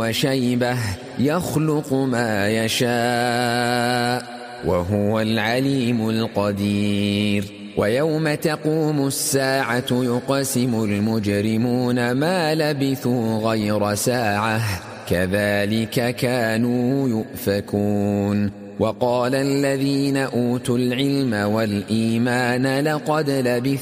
وشيبة يخلق ما يشاء وهو العليم القدير ويوم تقوم الساعة يقسم المجرمون ما لبثوا غير ساعة كذلك كانوا يؤفكون وقال الذين أوتوا العلم والإيمان لقد لبثتم